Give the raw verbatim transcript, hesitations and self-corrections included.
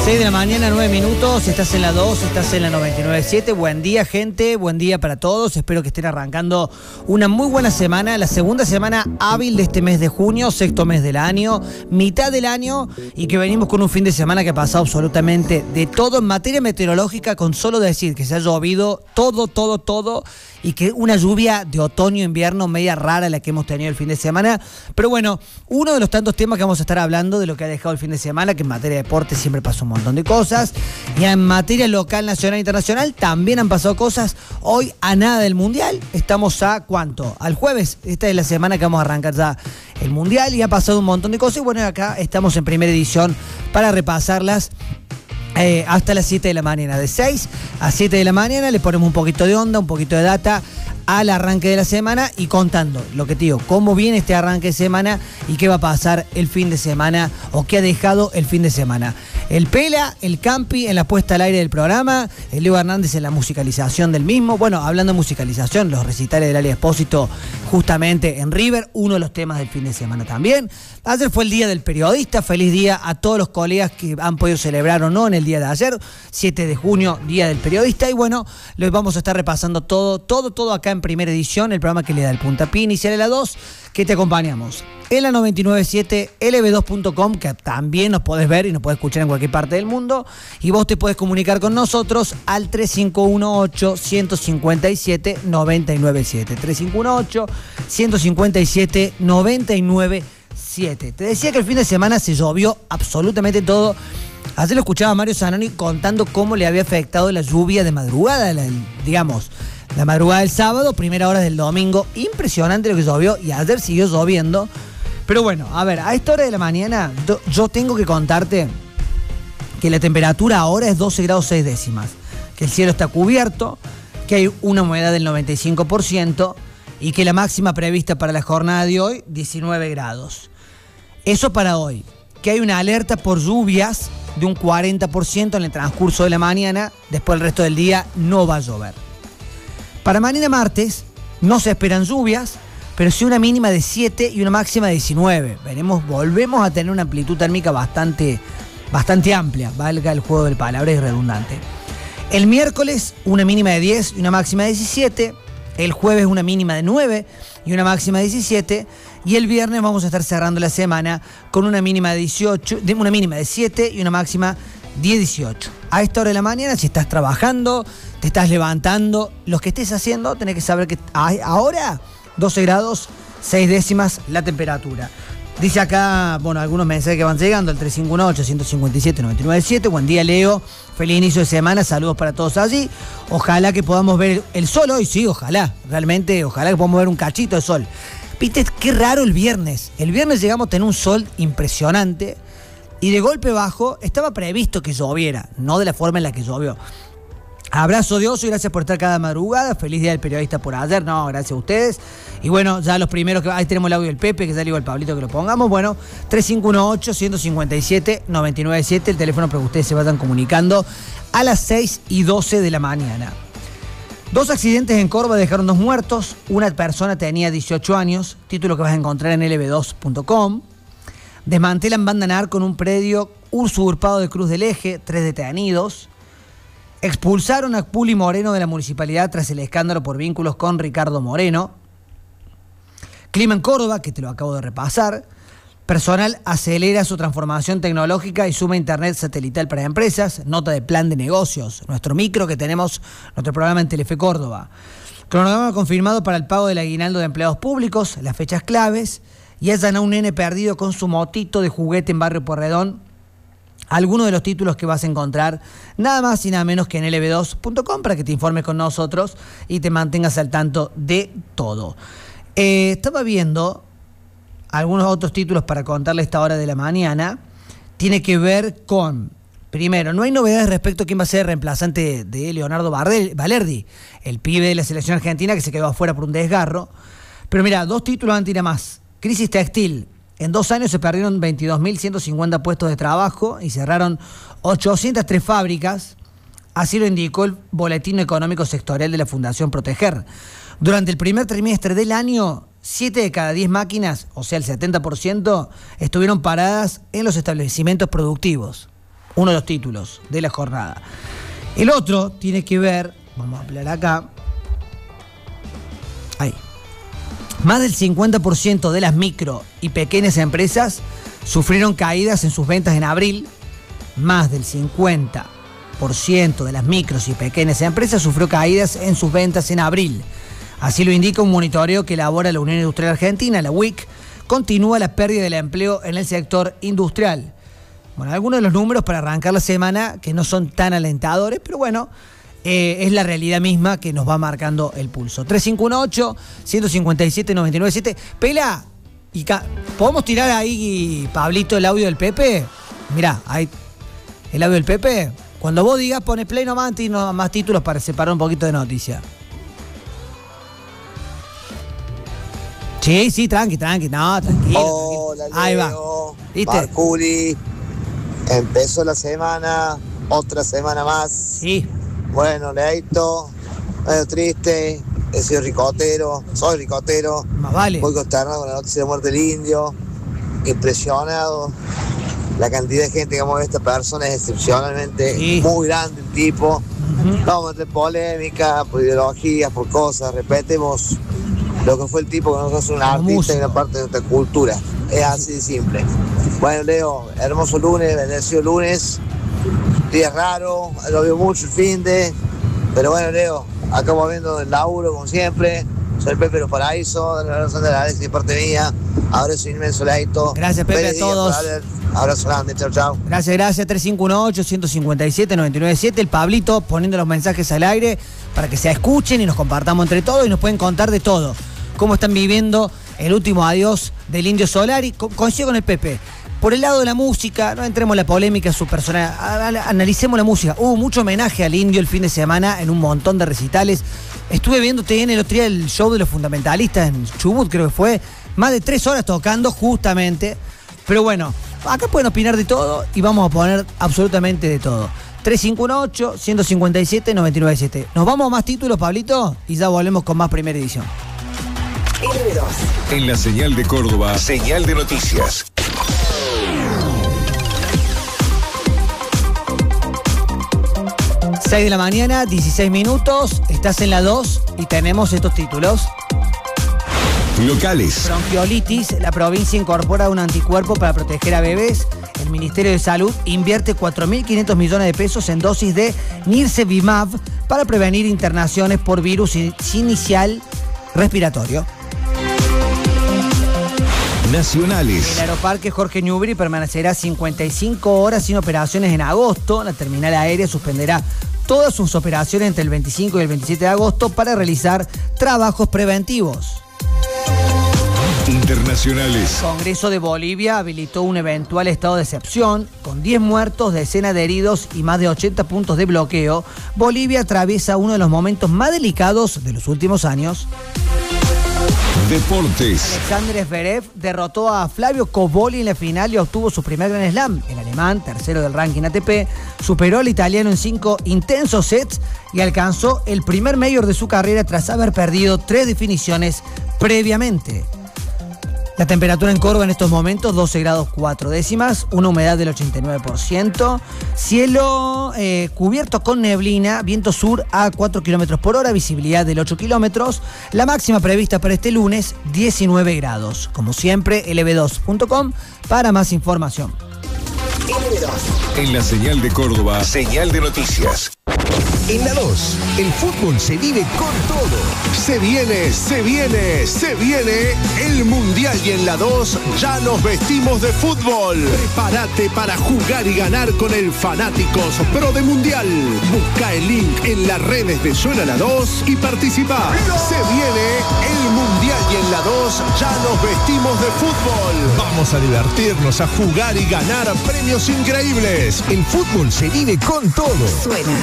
seis de la mañana, nueve minutos, estás en la dos, estás en la noventa y nueve punto siete. Buen día, gente, buen día para todos. Espero que estén arrancando una muy buena semana, la segunda semana hábil de este mes de junio, sexto mes del año, mitad del año, y que venimos con un fin de semana que ha pasado absolutamente de todo en materia meteorológica, con solo decir que se ha llovido todo, todo, todo, y que una lluvia de otoño-invierno media rara la que hemos tenido el fin de semana. Pero bueno, uno de los tantos temas que vamos a estar hablando de lo que ha dejado el fin de semana, que en materia de deporte siempre pasó un montón de cosas, y en materia local, nacional e internacional también han pasado cosas. Hoy a nada del Mundial, estamos a ¿cuánto? Al jueves, esta es la semana que vamos a arrancar ya el Mundial, y ha pasado un montón de cosas, y bueno, acá estamos en primera edición para repasarlas. Eh, hasta las siete de la mañana, de seis a siete de la mañana, le ponemos un poquito de onda, un poquito de data al arranque de la semana, y contando lo que te digo, cómo viene este arranque de semana y qué va a pasar el fin de semana, o qué ha dejado el fin de semana. El Pela, el Campi en la puesta al aire del programa, el Leo Hernández en la musicalización del mismo. Bueno, hablando de musicalización, los recitales del Lali Espósito justamente en River, uno de los temas del fin de semana también. Ayer fue el Día del Periodista, feliz día a todos los colegas que han podido celebrar o no en el día de ayer, siete de junio, Día del Periodista, y bueno, les vamos a estar repasando todo, todo, todo acá en primera edición, el programa que le da el puntapié inicial a la dos, que te acompañamos en la noventa y nueve punto siete, L B dos punto com, que también nos podés ver y nos podés escuchar en cualquier parte del mundo, y vos te podés comunicar con nosotros al tres cinco uno ocho, uno cinco siete, nueve nueve siete, tres cinco uno ocho, uno cinco siete, nueve nueve siete. Te decía que el fin de semana se llovió absolutamente todo. Ayer lo escuchaba a Mario Zanoni contando cómo le había afectado la lluvia de madrugada, la, digamos, la madrugada del sábado, primera hora del domingo. Impresionante lo que llovió, y ayer siguió lloviendo. Pero bueno, a ver, a esta hora de la mañana yo, yo tengo que contarte que la temperatura ahora es doce grados seis décimas, que el cielo está cubierto, que hay una humedad del noventa y cinco por ciento y que la máxima prevista para la jornada de hoy, diecinueve grados. Eso para hoy, que hay una alerta por lluvias de un cuarenta por ciento en el transcurso de la mañana, después el resto del día no va a llover. Para mañana martes no se esperan lluvias, pero sí una mínima de siete y una máxima de diecinueve. Veremos, volvemos a tener una amplitud térmica bastante, bastante amplia, valga el juego del palabra y redundante. El miércoles una mínima de diez y una máxima de diecisiete. El jueves una mínima de nueve y una máxima de diecisiete. Y el viernes vamos a estar cerrando la semana con una mínima de dieciocho, una mínima de siete y una máxima de dieciocho. A esta hora de la mañana, si estás trabajando, te estás levantando, lo que estés haciendo, tenés que saber que ahora doce grados seis décimas la temperatura. Dice acá, bueno, algunos mensajes que van llegando, el tres cinco uno ocho, uno cinco siete, nueve nueve siete. Buen día, Leo. Feliz inicio de semana. Saludos para todos allí. Ojalá que podamos ver el sol hoy. Sí, ojalá. Realmente, ojalá que podamos ver un cachito de sol. Viste, qué raro el viernes. El viernes llegamos a tener un sol impresionante, y de golpe bajo estaba previsto que lloviera, no de la forma en la que llovió. Abrazo de oso y gracias por estar cada madrugada. Feliz Día del Periodista por ayer. No, gracias a ustedes. Y bueno, ya los primeros que... Ahí tenemos el audio del Pepe, que ya le digo al Pablito que lo pongamos. Bueno, tres cinco uno ocho, uno cinco siete, nueve nueve siete, el teléfono para que ustedes se vayan comunicando a las seis y doce de la mañana. Dos accidentes en Córdoba dejaron dos muertos. Una persona tenía dieciocho años, título que vas a encontrar en L B dos punto com. Desmantelan banda narco en un predio usurpado de Cruz del Eje, tres detenidos. Expulsaron a Puli Moreno de la municipalidad tras el escándalo por vínculos con Ricardo Moreno. Clima en Córdoba, que te lo acabo de repasar. Personal acelera su transformación tecnológica y suma internet satelital para empresas. Nota de plan de negocios. Nuestro micro que tenemos, nuestro programa en Telefe Córdoba. Cronograma confirmado para el pago del aguinaldo de empleados públicos, las fechas claves. Y hallan a un nene perdido con su motito de juguete en Barrio Porredón. Algunos de los títulos que vas a encontrar nada más y nada menos que en L B dos punto com, para que te informes con nosotros y te mantengas al tanto de todo. Eh, estaba viendo algunos otros títulos para contarle a esta hora de la mañana. Tiene que ver con, primero, no hay novedades respecto a quién va a ser el reemplazante de Leonardo Balerdi, el pibe de la selección argentina que se quedó afuera por un desgarro. Pero mira, dos títulos antes de más. Crisis textil. En dos años se perdieron veintidós mil ciento cincuenta puestos de trabajo y cerraron ochocientas tres fábricas. Así lo indicó el Boletín Económico Sectorial de la Fundación Proteger. Durante el primer trimestre del año, siete de cada diez máquinas, o sea el setenta por ciento, estuvieron paradas en los establecimientos productivos. uno de los títulos de la jornada. El otro tiene que ver, vamos a hablar acá, ahí. Más del cincuenta por ciento de las micro y pequeñas empresas sufrieron caídas en sus ventas en abril. Más del cincuenta por ciento de las micros y pequeñas empresas sufrió caídas en sus ventas en abril. Así lo indica un monitoreo que elabora la Unión Industrial Argentina, la U I C. Continúa la pérdida del empleo en el sector industrial. Bueno, algunos de los números para arrancar la semana que no son tan alentadores, pero bueno, eh, es la realidad misma que nos va marcando el pulso. tres cinco uno ocho, uno cinco siete, nueve nueve siete. Pela, y ¿podemos tirar ahí, Pablito, el audio del Pepe? Mirá, ahí, el audio del Pepe. Cuando vos digas, pones play nomás y no más títulos para separar un poquito de noticia. Sí, sí, tranqui, tranqui, no, tranquilo. Hola, tranquilo. Ahí va. ¿Viste? Marculi, empezó la semana, otra semana más. Sí. Bueno, Leito, medio triste, he sido ricotero, soy ricotero. Más vale. Muy consternado con la noticia de muerte del indio, impresionado. La cantidad de gente que mueve a esta persona es excepcionalmente sí. muy grande el tipo. Uh-huh. No vamos a meter polémica, por ideologías, por cosas, respetemos lo que fue el tipo, que nosotros somos un artista música. Y una parte de nuestra cultura. Es así de simple. Bueno, Leo, hermoso lunes, bendecido lunes. Día raro, lo veo mucho el fin de. Pero bueno, Leo, acabo viendo el laburo como siempre. Soy el Pepe de los Paraísos, de la relación de la Alex de parte mía. Abrazo inmenso, Leito. Gracias, Pepe, a todos. Abrazo grande, chao, chao. Gracias, gracias. tres cinco uno ocho, uno cinco siete, nueve nueve siete. El Pablito poniendo los mensajes al aire para que se escuchen y nos compartamos entre todos y nos pueden contar de todo. Cómo están viviendo el último adiós del Indio Solari. Co- coincido con el Pepe. Por el lado de la música, no entremos en la polémica, su personal, a- a- analicemos la música. Hubo mucho homenaje al Indio el fin de semana en un montón de recitales. Estuve viendo T N el otro día el show de los fundamentalistas en Chubut, creo que fue. Más de tres horas tocando, justamente. Pero bueno, acá pueden opinar de todo y vamos a poner absolutamente de todo. tres cinco uno ocho, uno cinco siete, nueve nueve siete. Nos vamos a más títulos, Pablito, y ya volvemos con más primera edición. En la señal de Córdoba, señal de noticias. seis de la mañana, dieciséis minutos, estás en la dos y tenemos estos títulos. Locales. Bronquiolitis, la provincia incorpora un anticuerpo para proteger a bebés. El Ministerio de Salud invierte cuatro mil quinientos millones de pesos en dosis de Nirsevimab para prevenir internaciones por virus inicial respiratorio. Nacionales. El aeroparque Jorge Newbery permanecerá cincuenta y cinco horas sin operaciones en agosto. La terminal aérea suspenderá todas sus operaciones entre el veinticinco y el veintisiete de agosto para realizar trabajos preventivos. Internacionales. El Congreso de Bolivia habilitó un eventual estado de excepción. Con diez muertos, decenas de heridos y más de ochenta puntos de bloqueo, Bolivia atraviesa uno de los momentos más delicados de los últimos años. Deportes. Alexander Zverev derrotó a Flavio Cobolli en la final y obtuvo su primer Grand Slam. El alemán, tercero del ranking A T P, superó al italiano en cinco intensos sets y alcanzó el primer mayor de su carrera tras haber perdido tres definiciones previamente. La temperatura en Córdoba en estos momentos, doce grados cuatro décimas, una humedad del ochenta y nueve por ciento, cielo eh, cubierto con neblina, viento sur a cuatro kilómetros por hora, visibilidad del ocho kilómetros, la máxima prevista para este lunes, diecinueve grados. Como siempre, L B dos punto com para más información. En la señal de Córdoba, señal de noticias. En la dos, el fútbol se vive con todo. Se viene, se viene, se viene el Mundial y en la dos ya nos vestimos de fútbol. Prepárate para jugar y ganar con el Fanáticos Pro de Mundial. Busca el link en las redes de Suena la dos y participa. Se viene el Mundial y en la dos ya nos vestimos de fútbol. Vamos a divertirnos, a jugar y ganar premios increíbles. El fútbol se vive con todo. Suena.